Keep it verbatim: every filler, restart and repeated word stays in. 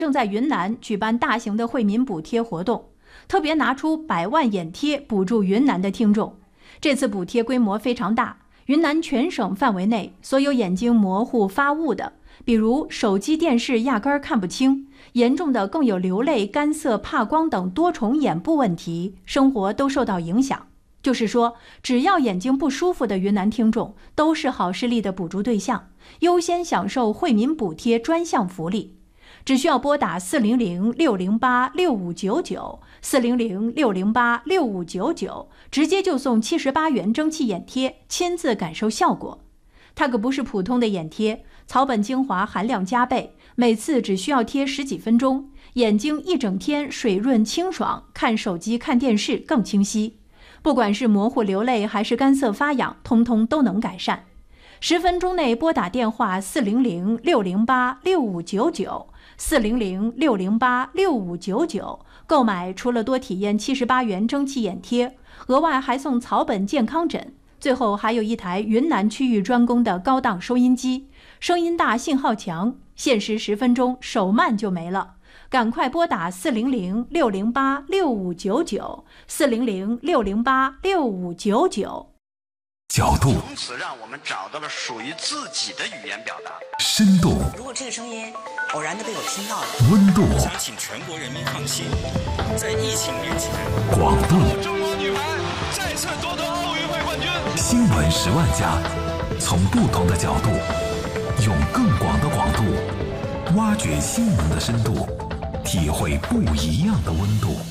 正在云南举办大型的惠民补贴活动，特别拿出百万眼贴补助云南的听众。这次补贴规模非常大，云南全省范围内所有眼睛模糊发雾的，比如手机电视压根儿看不清，严重的更有流泪、干涩、怕光等多重眼部问题，生活都受到影响。就是说，只要眼睛不舒服的云南听众都是好视力的补助对象，优先享受惠民补贴专项福利。只需要拨打四零零六零八六五九九 四零零六零八六五九九，直接就送七十八元蒸汽眼贴，亲自感受效果。它可不是普通的眼贴，草本精华含量加倍，每次只需要贴十几分钟，眼睛一整天水润清爽，看手机看电视更清晰。不管是模糊流泪还是干涩发痒，通通都能改善。十分钟内拨打电话四零零六零八六五九九 四零零六零八六五九九，购买除了多体验七十八元蒸汽眼贴，额外还送草本健康枕，最后还有一台云南区域专供的高档收音机，声音大信号强，限时十分钟，手慢就没了。赶快拨打四零零六零八六五九九 四零零六零八六五九九。 角度， 从此让我们找到了属于自己的语言表达。 深度， 如果这个声音偶然的被我听到了， 温度， 我想请全国人民放心，在疫情面前， 广度， 中国女排再次夺得奥运会冠军。 新闻十万家，从不同的角度，用更广的广度，挖掘新闻的深度，体会不一样的温度。